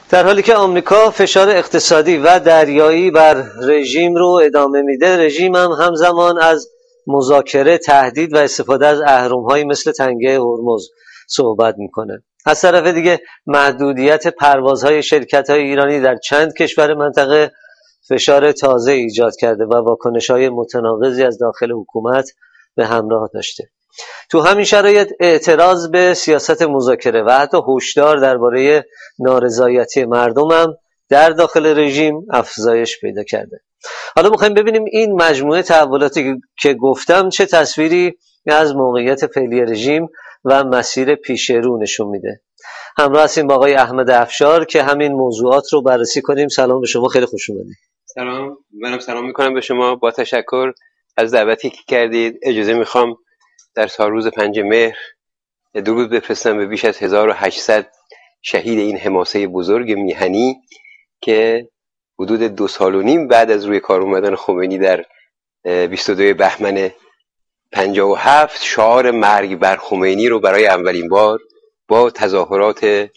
در حالی که آمریکا فشار اقتصادی و دریایی بر رژیم رو ادامه میده، رژیم هم همزمان از مذاکره، تهدید و استفاده از اهرم‌هایی مثل تنگه هرمز صحبت میکنه. از طرف دیگه محدودیت پروازهای شرکت‌های ایرانی در چند کشور منطقه فشار تازه ایجاد کرده و واکنش‌های متناقضی از داخل حکومت به همراه داشته. تو همین شرایط اعتراض به سیاست مذاکره و حتی هشدار درباره نارضایتی مردم هم در داخل رژیم افزایش پیدا کرده. حالا می‌خوایم ببینیم این مجموعه تحولاتی که گفتم چه تصویری از موقعیت فعلی رژیم و مسیر پیش رو نشون میده. همراه هستیم با آقای احمد افشار که همین موضوعات رو بررسی کنیم. سلام به شما، خیلی خوش اومدید. سلام، منم سلام میکنم به شما. با تشکر از دعوتی که کردید. اجازه میخوام در روز 5 مهر درود بفرستم به بیش از 1800 شهید این حماسه بزرگ میهنی که حدود 2.5 سال بعد از روی کار اومدن خمینی در 22 بهمن 57 شعار مرگ بر خمینی رو برای اولین بار با تظاهرات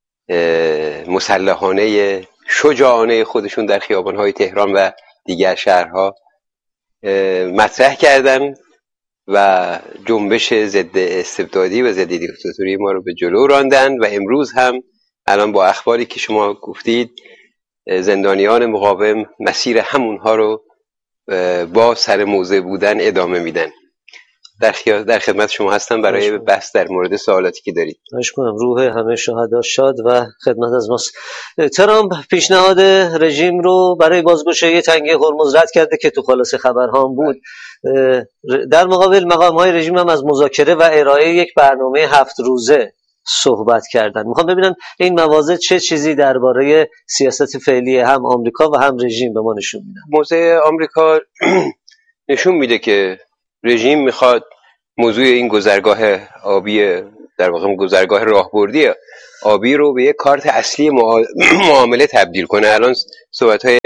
مسلحانه شجاعانه خودشون در خیابان‌های تهران و دیگر شهرها مطرح کردن و جنبش ضد استبدادی و ضد دیکتاتوری ما رو به جلو راندن. و امروز هم الان با اخباری که شما گفتید زندانیان مقاوم مسیر همونها رو با سر موضع بودن ادامه میدن. در خدمت شما هستم برای بحث در مورد سوالاتی که دارید. خواهش کنم. روح همه شهدا شاد و خدمت از ماست. ترامپ پیشنهاد رژیم رو برای بازگشایی تنگه هرمز رد کرده که تو خلاصه خبرها هم بود. در مقابل مقام‌های رژیم هم از مذاکره و ارائه یک برنامه 7 روزه صحبت کردن. میخوام ببینم این مواضع چه چیزی درباره سیاست فعلی هم آمریکا و هم رژیم به ما نشون میدن. موضع آمریکا نشون میده که رژیم میخواد موضوع این گذرگاه آبی، در واقع گذرگاه راهبردی آبی رو به یک کارت اصلی معامله تبدیل کنه. الان صحبت‌های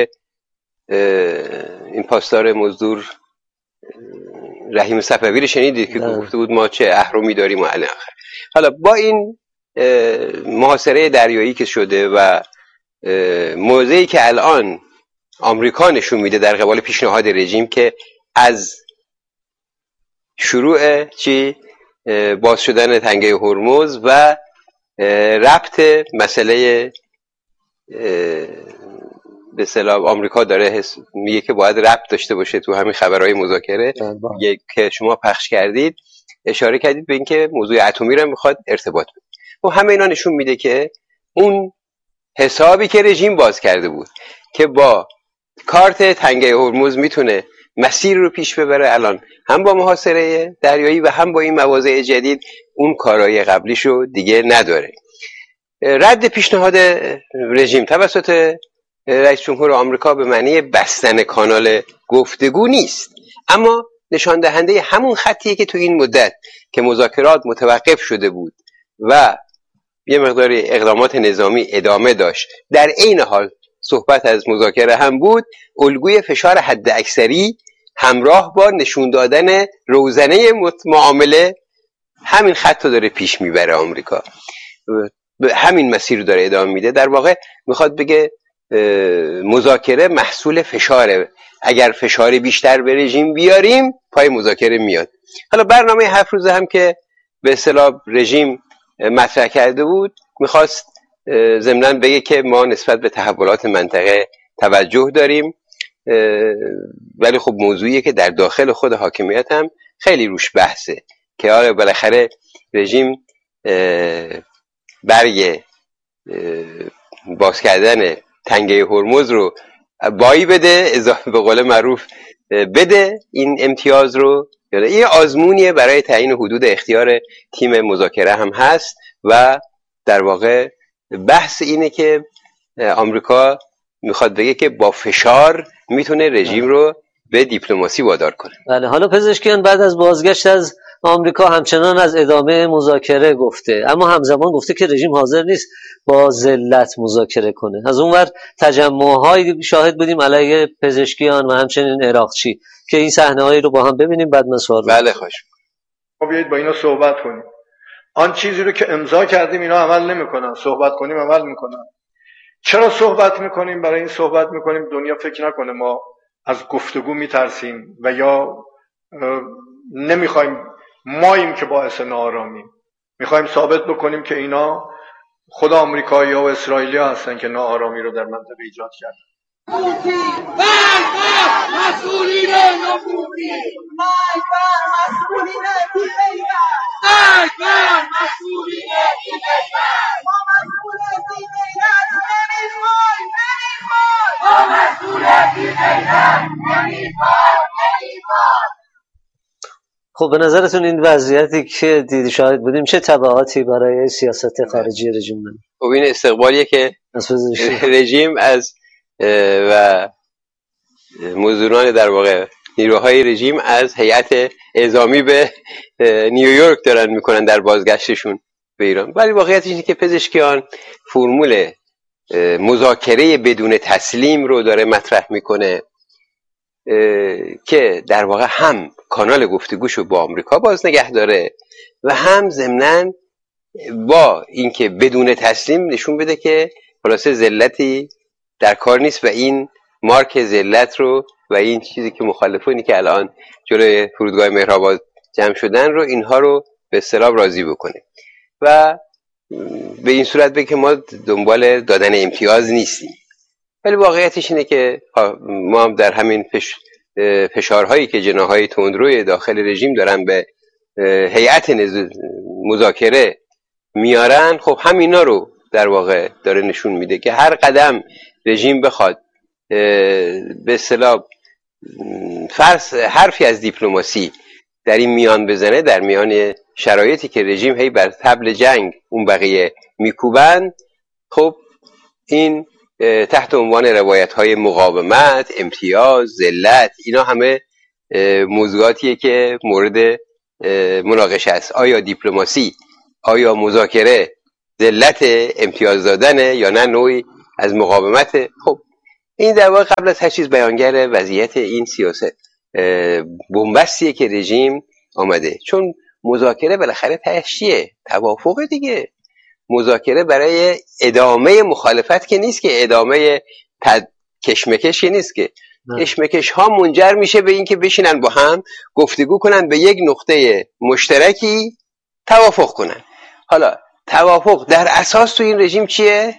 این پاسدار مزدور رحیم صفوی رو شنیدید که گفته بود ما چه اهرمی داریم و الی آخر. حالا با این محاصره دریایی که شده و موضعی که الان آمریکا نشون میده در قبال پیشنهاد رژیم که از شروع باز شدن تنگه هرمز و ربط مسئله به اصطلاح آمریکا داره میگه که باید ربط داشته باشه تو همین خبرهای مذاکره که شما پخش کردید، اشاره کردید به اینکه موضوع اتمی رو میخواد ارتباط بده. و همه اینا نشون میده که اون حسابی که رژیم باز کرده بود که با کارت تنگه هرمز میتونه مسیر رو پیش ببره، الان هم با محاصره دریایی و هم با این مواضع جدید اون کارهای قبلیشو دیگه نداره. رد پیشنهاد رژیم توسط رئیس جمهور آمریکا به معنی بستن کانال گفتگو نیست، اما نشان دهنده همون خطیه که تو این مدت که مذاکرات متوقف شده بود و یه مقدار اقدامات نظامی ادامه داشت، در عین حال صحبت از مذاکره هم بود، الگوی فشار حد اکثری همراه با نشون دادن روزنه معامله همین خط رو داره پیش میبره. آمریکا به همین مسیر رو داره ادامه میده. در واقع میخواد بگه مذاکره محصول فشاره، اگر فشار بیشتر به رژیم بیاریم پای مذاکره میاد. حالا برنامه 7 روزه هم که به اصطلاح رژیم مطرح کرده بود میخواست ضمناً بگه که ما نسبت به تحولات منطقه توجه داریم، ولی خب موضوعیه که در داخل خود حاکمیت هم خیلی روش بحثه که آره بالاخره رژیم برگ باز کردن تنگه هرمز رو بایی بده، اضافه به قول معروف بده این امتیاز رو. یه آزمونیه برای تعیین حدود اختیار تیم مذاکره هم هست و در واقع بحث اینه که آمریکا میخواد بگه که با فشار میتونه رژیم رو به دیپلماسی وادار کنه. بله. حالا پزشکیان بعد از بازگشت از آمریکا همچنان از ادامه مذاکره گفته، اما همزمان گفته که رژیم حاضر نیست با ذلت مذاکره کنه. از اونور تجمع‌هایی شاهد بودیم علیه پزشکیان و همچنین عراقچی که این صحنه‌هایی رو با هم ببینیم بعد من سوال. بله خوش. ما بیایید با اینا صحبت کنیم. آن چیزی رو که امضا کردیم اینا عمل نمی‌کنن، صحبت کنیم عمل می‌کنن. چرا صحبت میکنیم؟ برای این صحبت میکنیم دنیا فکر نکنه ما از گفتگو میترسیم و یا نمیخوایم ماییم که باعث ناآرامیم. میخوایم ثابت بکنیم که اینا خود آمریکایی ها و اسرائیلی ها هستن که ناآرامی رو در منطقه ایجاد کردن. مسئولین نفوذی، مرگ بر مسئولین بی‌غیرت، مرگ بر مسئولین بی‌غیرت، ما مسئول بی‌غیرت نمیخوایم، ما مسئول بی‌غیرت نمیخوایم. خب به نظرتون این وضعیتی که دیدی شاهد بودیم چه تبعاتی برای سیاست خارجی رژیم داره؟ خب این استقبالیه که رژیم از و مزدوران در واقع نیروهای رژیم از هیئت اعزامی به نیویورک دارن میکنن در بازگشتشون به ایران. ولی واقعیتش اینه که پزشکیان فرمول مذاکره بدون تسلیم رو داره مطرح میکنه که در واقع هم کانال گفتگوشو با آمریکا باز نگه داره و هم ضمناً با اینکه بدون تسلیم نشون بده که خلاصه ذلتی در کار نیست و این مارک ذلت رو و این چیزی که مخالفونی که الان جلوی فرودگاه مهرآباد جمع شدن رو اینها رو به اصطلاح راضی بکنه و به این صورت بگه که ما دنبال دادن امتیاز نیستیم. ولی واقعیتش اینه که ما هم در همین فشارهایی که جناح‌های تندروی داخل رژیم دارن به هیئت مذاکره میارن، خب همینا رو در واقع داره نشون میده که هر قدم رژیم بخواد به اصطلاح حرفی از دیپلماسی در این میان بزنه، در میان شرایطی که رژیم هی بر طبل جنگ اون بقیه میکوبن، خب این تحت عنوان روایت‌های مقاومت، امتیاز، ذلت، اینا همه موضوعاتیه که مورد مناقشه است. آیا دیپلماسی، آیا مذاکره ذلت امتیاز دادنه یا نه نوعی از مقاومت؟ خب این در واقع قبل از هر چیز بیانگر وضعیت این سیاست بنبستیه که رژیم آمده. چون مذاکره بالاخره تهش چیه؟ توافق دیگه. مذاکره برای ادامه مخالفت که نیست، که ادامه کشمکش نیست، که کشمکش ها منجر میشه به این که بشینن با هم گفتگو کنن، به یک نقطه مشترکی توافق کنن. حالا توافق در اساس تو این رژیم چیه؟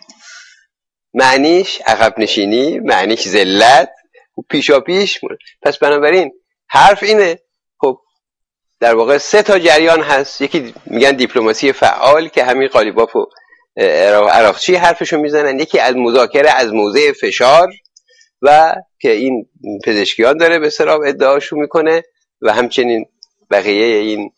معنیش عقب نشینی، معنیش ذلت و پیشاپیش. پس بنابراین حرف اینه. خب در واقع 3 تا جریان هست. یکی میگن دیپلماسی فعال که همین قالیباف و عراقچی حرفشو میزنن، یکی از مذاکره از موضع فشار و که این پزشکیان داره به اصطلاح ادعاشو میکنه و همچنین بقیه این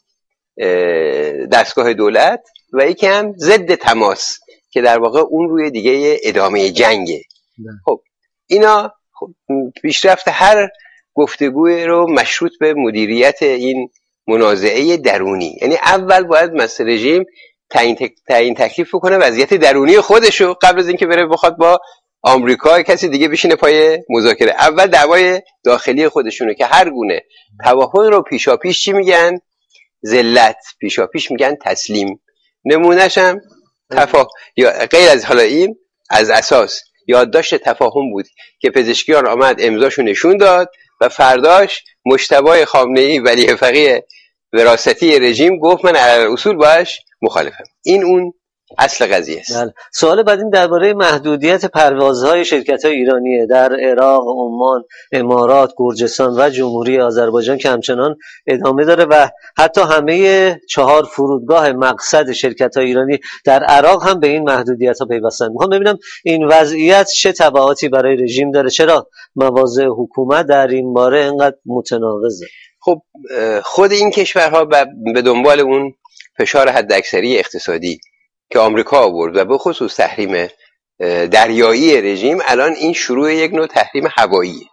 دستگاه دولت، و یکی هم ضد تماس که در واقع اون روی دیگه ادامه جنگه. خب اینا پیشرفت هر گفتگوی رو مشروط به مدیریت این منازعه درونی، یعنی اول باید مسئله رژیم تعیین تکلیف کنه وضعیت درونی خودشو قبل از اینکه بره بخواد با آمریکا کسی دیگه بشینه پای مذاکره. اول دعوای داخلی خودشونه که هر گونه توافق رو پیشاپیش چی میگن؟ ذلت. پیشاپیش میگن تسلیم. نمونهش هم یا غیر از حالا این از اساس یادداشت تفاهم بود که پزشکیان آمد امضاشو نشون داد و فرداش مجتبی خامنه‌ای ولی فقیه وراثتی رژیم گفت من علی الاصول باش مخالفم. این اون اصل قضیه است. بله. سوال بعد این درباره محدودیت پروازهای شرکت‌های ایرانیه در عراق، عمان، امارات، گرجستان و جمهوری آذربایجان که همچنان ادامه داره و حتی همه 4 فرودگاه مقصد شرکت‌های ایرانی در عراق هم به این محدودیت‌ها پیوستن. میخوام ببینم این وضعیت چه تبعاتی برای رژیم داره، چرا مواضع حکومت در این باره اینقدر متناقضه؟ خب خود این کشورها به دنبال اون فشار حداکثری اقتصادی که آمریکا آورد و به خصوص تحریم دریایی رژیم، الان این شروع یک نوع تحریم هواییه.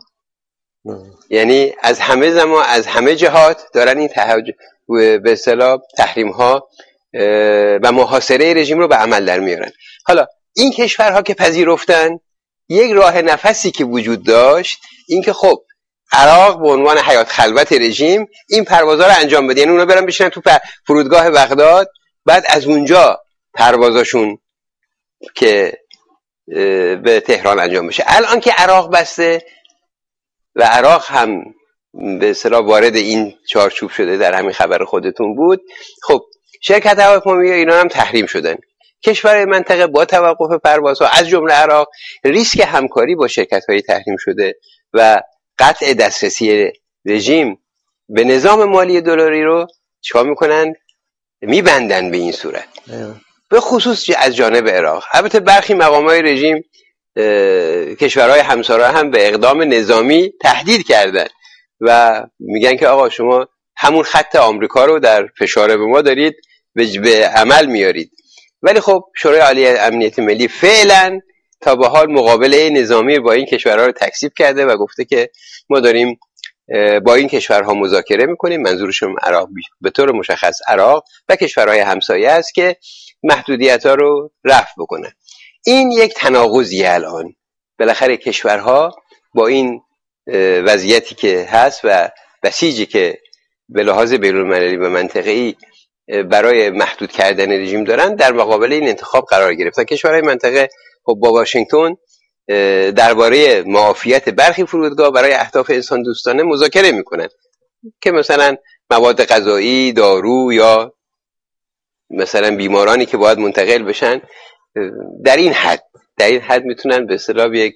یعنی از همه زمان از همه جهات دارن این به اصطلاح تحریم ها و محاصره رژیم رو به عمل در میارن. حالا این کشورها که پذیرفتن، یک راه نفسی که وجود داشت این که خب عراق به عنوان حیات خلوت رژیم این پروازها رو انجام بده، یعنی اونا برن بشینن تو فرودگاه بغداد، بعد از اونجا پروازاشون که به تهران انجام بشه. الان که عراق بسته و عراق هم به اصطلاح وارد این چارچوب شده، در همین خبر خودتون بود، خب شرکت هواپیمایی ایران هم تحریم شدن. کشورهای منطقه با توقف پروازها از جمله عراق ریسک همکاری با شرکت‌های تحریم شده و قطع دسترسی رژیم به نظام مالی دلاری رو چیکار میکنن؟ میبندن به این صورت، به خصوص از جانب عراق. البته برخی مقامات رژیم کشورهای همسایه هم به اقدام نظامی تهدید کردن و میگن که آقا شما همون خط آمریکا رو در فشار به ما دارید به عمل میارید. ولی خب شورای عالی امنیت ملی فعلا تا به حال مقابله نظامی با این کشورها رو تکذیب کرده و گفته که ما داریم با این کشورها مذاکره میکنیم. منظورشون عراق به طور مشخص عراق و کشورهای همسایه است که محدودیت‌ها رو رفع بکنن. این یک تناقضی الان بالاخره کشورها با این وضعیتی که هست و بسیجی که به لحاظ بین‌المللی و منطقه‌ای برای محدود کردن رژیم دارن در مقابل این انتخاب قرار گرفتن. کشورهای منطقه خب با واشنگتن درباره معافیت برخی فرودگاه برای اهداف انسان دوستانه مذاکره میکنن که مثلا مواد غذایی، دارو یا مثلا بیمارانی که باید منتقل بشن در این حد میتونن به اصطلاح یک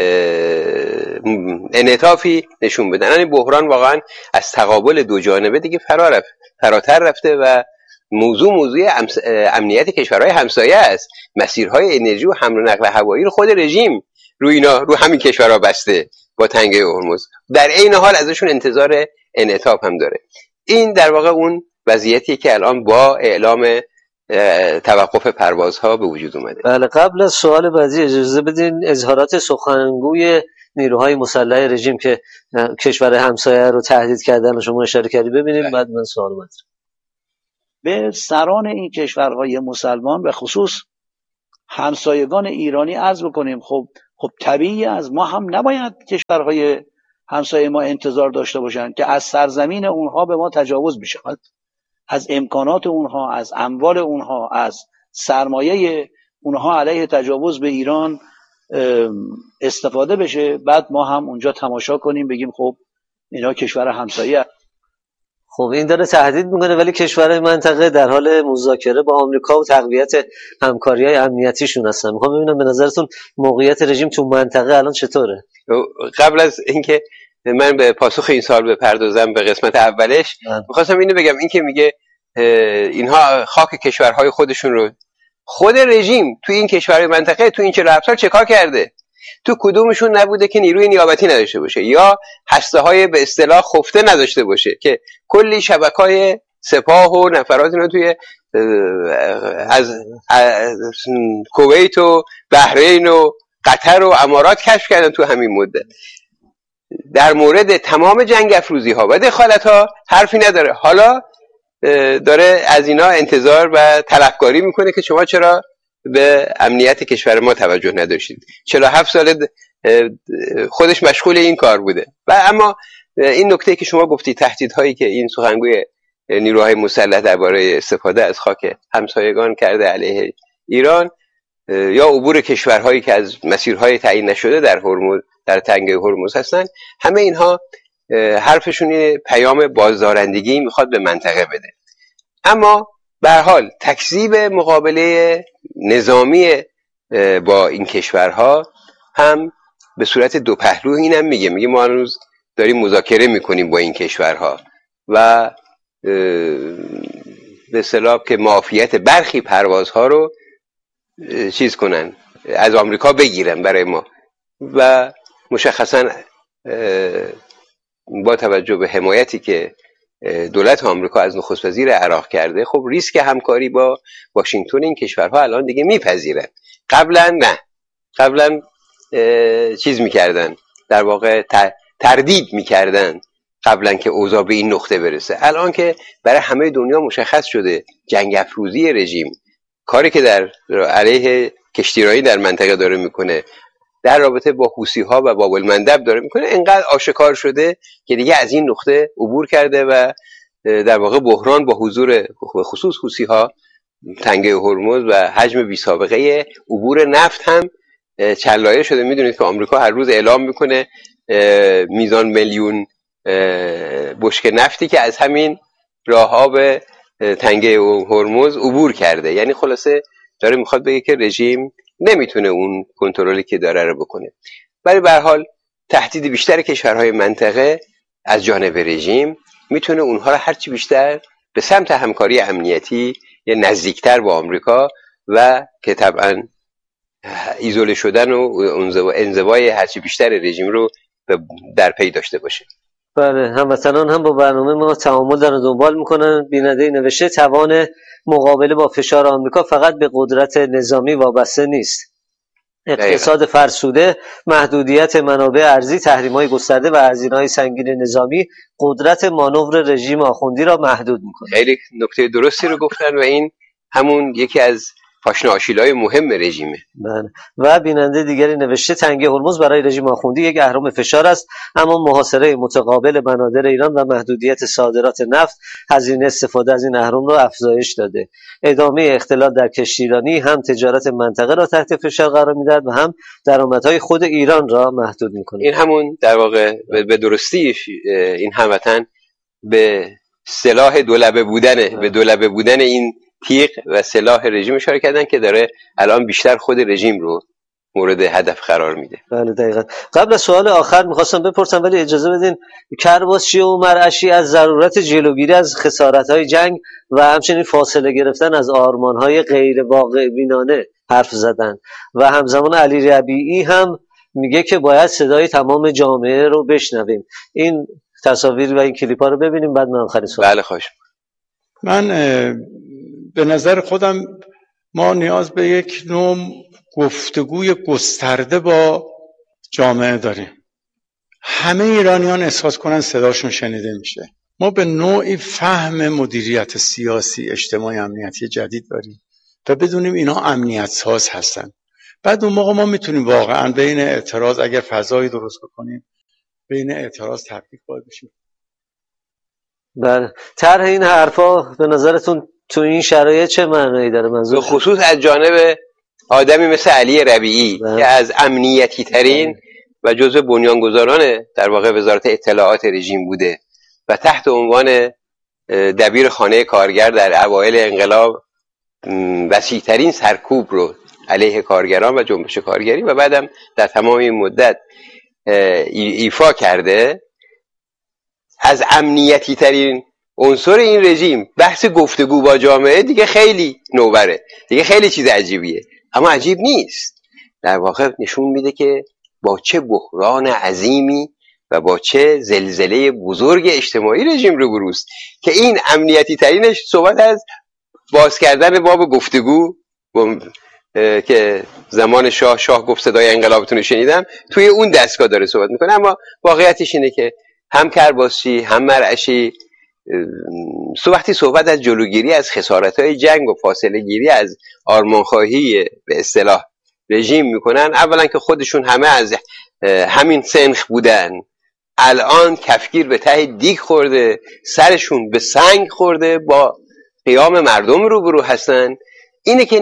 انعطافی نشون بدن. این بحران واقعا از تقابل دو جانبه دیگه فراتر رفته و موضوع امنیت کشورهای همسایه است. مسیرهای انرژی و حمل و نقل هوایی رو خود رژیم رو همین کشورها بسته با تنگه هرمز، در عین حال ازشون انتظار انعطاف هم داره. این در واقع اون وضعیتی که الان با اعلام توقف پروازها به وجود اومده. بله، قبل از سوال بعدی اجازه بدین اظهارات سخنگوی نیروهای مسلح رژیم که کشور همسایه رو تهدید کردن و شما اشاره کردی ببینیم، بعد من سوال مطرح. به سران این کشورهای مسلمان به خصوص همسایگان ایرانی عرض بکنیم خب طبیعی از ما هم نباید کشورهای همسایه ما انتظار داشته باشند که از سرزمین اونها به ما تجاوز بشه، از امکانات اونها، از اموال اونها، از سرمایه اونها علیه تجاوز به ایران استفاده بشه، بعد ما هم اونجا تماشا کنیم بگیم خب اینا کشور همسایه. خب این داره تهدید میکنه، ولی کشورهای منطقه در حال مذاکره با آمریکا و تقویت همکاری‌های امنیتیشون هستن. میخوام ببینم به نظرتون موقعیت رژیم تو منطقه الان چطوره؟ قبل از اینکه من به پاسخ این سوال بپردازم به قسمت اولش، میخواستم اینو بگم، این که میگه اینها خاک کشورهای خودشون رو، خود رژیم تو این کشورهای منطقه تو این 47 سال چه کار کرده؟ تو کدومشون نبوده که نیروی نیابتی نداشته باشه یا هسته‌های به اصطلاح خفته نداشته باشه که کلی شبکه‌های سپاه و نفرات اینا توی از کویت و بحرین و قطر و امارات کشف کردن تو همین مدت. در مورد تمام جنگ افروزی ها و دخالت ها حرفی نداره. حالا داره از اینا انتظار و طلبکاری میکنه که شما چرا به امنیت کشور ما توجه نداشتید. 47 سال خودش مشغول این کار بوده. و اما این نکته که شما گفتی، تهدیدهایی که این سخنگوی نیروهای مسلح درباره استفاده از خاک همسایگان کرده علیه ایران یا عبور کشورهایی که از مسیرهای تعیین نشده در تنگه هرمز هستن، همه اینها حرفشون اینه پیام بازدارندگی میخواد به منطقه بده. اما به هر حال تکذیب مقابله نظامی با این کشورها هم به صورت دو پهلو اینم میگه ما هنوز داریم مذاکره میکنیم با این کشورها و به اصطلاح که معافیت برخی پروازها رو چیز کنن، از آمریکا بگیرن برای ما. و مشخصا با توجه به حمایتی که دولت آمریکا از نخست وزیر عراق کرده، خب ریسک همکاری با واشنگتن این کشورها الان دیگه میپذیرن. قبلا چیز میکردن، در واقع تردید میکردن قبلا که اوضاع به این نقطه برسه. الان که برای همه دنیا مشخص شده جنگ افروزی رژیم، کاری که در علیه کشتیرانی در منطقه داره میکنه، در رابطه با حوثی‌ها و باب المندب داره میکنه، اینقدر آشکار شده که دیگه از این نقطه عبور کرده و در واقع بحران با حضور به خصوص حوثی‌ها تنگه هرمز و حجم بی سابقه عبور نفت هم چندلایه شده. میدونید که آمریکا هر روز اعلام میکنه میزان میلیون بشکه نفتی که از همین راه آب تنگه هرمز عبور کرده. یعنی خلاصه داره میخواد بگه که رژیم نمیتونه اون کنترلی که داره رو بکنه. ولی به هر حال تهدید بیشتر کشورهای منطقه از جانب رژیم میتونه اونها رو هرچی بیشتر به سمت همکاری امنیتی یا نزدیکتر با آمریکا و که طبعا ایزوله شدن و انزوای هرچی بیشتر رژیم رو در پی داشته باشه. بله، هموطنان هم با برنامه ما تعامل دارن دنبال میکنن. بیننده نوشته توان مقابله با فشار آمریکا فقط به قدرت نظامی وابسته نیست. اقتصاد فرسوده، محدودیت منابع ارزی، تحریم‌های گسترده و هزینه‌های سنگین نظامی قدرت مانور رژیم آخوندی را محدود میکنه. خیلی نکته درستی رو گفتن و این همون یکی از پاشنه آشیل‌های مهم رژیمه. بله. و بیننده دیگری نوشته تنگه هرمز برای رژیم آخوندی یک اهرم فشار است، اما محاصره متقابل بنادر ایران و محدودیت صادرات نفت هزینه استفاده از این اهرم را افزایش داده. ادامه اختلال در کشتیرانی هم تجارت منطقه را تحت فشار قرار می‌دهد و هم درآمدهای خود ایران را محدود می‌کند. این همون در واقع به درستی این هموطن به سلاح دولبه بودن این تیغ و سلاح رژیم اشاره کردن که داره الان بیشتر خود رژیم رو مورد هدف قرار میده. بله دقیقاً. قبل از سوال آخر میخواستم بپرسم ولی اجازه بدین کرباسچی و مرعشی از ضرورت جلوگیری از خسارت‌های جنگ و همچنین فاصله گرفتن از آرمان‌های غیر واقع بینانه حرف زدن و همزمان علی ربیعی هم میگه که باید صدای تمام جامعه رو بشنویم. این تصاویر و این کلیپ‌ها رو ببینیم بعد من آخرین سوال. بله خواهش. من به نظر خودم ما نیاز به یک نوع گفتگوی گسترده با جامعه داریم. همه ایرانیان احساس کنن صداشون شنیده میشه. ما به نوعی فهم مدیریت سیاسی، اجتماعی، امنیتی جدید داریم و بدونیم اینا امنیت ساز هستن. بعد اون موقع ما میتونیم واقعا بین اعتراض اگر فضایی درست بکنیم بین اعتراض تفکیک باید بشیم. بله. طرح این حرفا به نظرتون تو این شرایط چه معنایی داره؟ منظور خصوص از جانب آدمی مثل علی ربیعی که از امنیتی ترین و جزو بنیانگذاران در واقع وزارت اطلاعات رژیم بوده و تحت عنوان دبیر خانه کارگر در اوایل انقلاب وسیع‌ترین سرکوب رو علیه کارگران و جنبش کارگری و بعدم در تمام این مدت ایفا کرده. از امنیتی ترین عنصر این رژیم بحث گفتگو با جامعه دیگه خیلی نوبره، دیگه خیلی چیز عجیبیه، اما عجیب نیست. در واقع نشون میده که با چه بحران عظیمی و با چه زلزله بزرگ اجتماعی رژیم روبروست که این امنیتی ترینش صحبت از باز کردن باب گفتگو که زمان شاه گفت صدای انقلابتون رو شنیدم، توی اون دستگاه داره صحبت میکنه. اما واقعیتش اینه که هم کرباسچی هم مرعشی وقتی صحبت از جلوگیری از خسارت‌های جنگ و فاصله گیری از آرمانخواهی به اصطلاح رژیم میکنن، اولا که خودشون همه از همین سنخ بودن، الان کفگیر به ته دیگ خورده، سرشون به سنگ خورده، با قیام مردم روبرو هستن. اینه که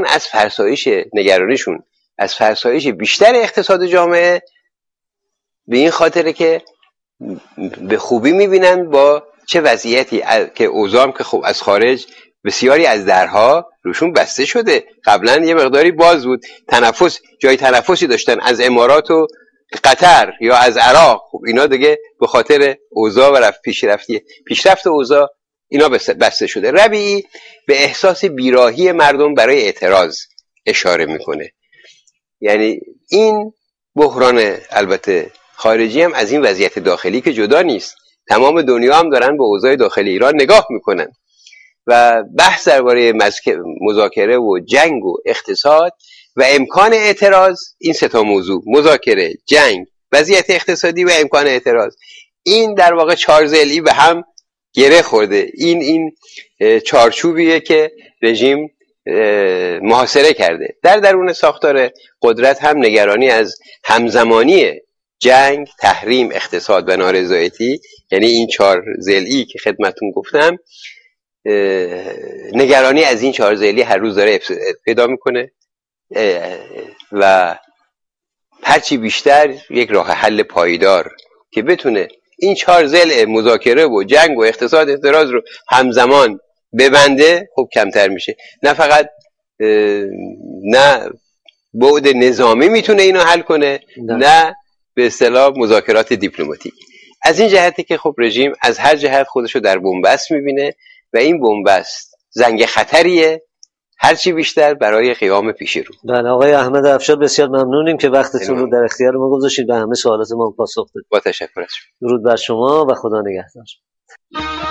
نگرانیشون از فرسایش بیشتر اقتصاد جامعه به این خاطره که به خوبی میبینن با چه وضعیتی که اوضاع که خب از خارج بسیاری از درها روشون بسته شده. قبلا یه مقداری باز بود، جای تنفسی داشتن از امارات و قطر یا از عراق. خب اینا دیگه به خاطر اوضاع و پیشرفت اوضاع اینا بسته شده. ربیعی به احساس بیراهی مردم برای اعتراض اشاره میکنه. یعنی این بحران البته خارجی هم از این وضعیت داخلی که جدا نیست، تمام دنیا هم دارن به اوضاع داخلی ایران نگاه میکنن و بحث درباره مذاکره و جنگ و اقتصاد و امکان اعتراض، این سه تا موضوع، مذاکره، جنگ، وضعیت اقتصادی و امکان اعتراض، این در واقع چهار ضلعی به هم گره خورده. این چارچوبیه که رژیم محاصره کرده. در درون ساختار قدرت هم نگرانی از همزمانی جنگ، تحریم، اقتصاد و نارضایتی، یعنی این چهار ضلعی که خدمتون گفتم، نگرانی از این چهار ضلعی هر روز داره پیدا میکنه و هرچی بیشتر یک راه حل پایدار که بتونه این 4 ضلع مذاکره و جنگ و اقتصاد اعتراض رو همزمان ببنده، خب کمتر میشه. نه فقط نه بعد نظامی میتونه اینو حل کنه، نه به اصطلاح مذاکرات دیپلماتیک. از این جهته که خب رژیم از هر جهت خودشو در بنبست میبینه و این بنبست زنگ خطریه هرچی بیشتر برای قیام پیش رو. بله آقای احمد افشار، بسیار ممنونیم که وقتتون رو در اختیار ما گذاشتید و همه سوالات ما پاسخ دادید. با تشکر از شما. درود بر شما و خدا نگهدار.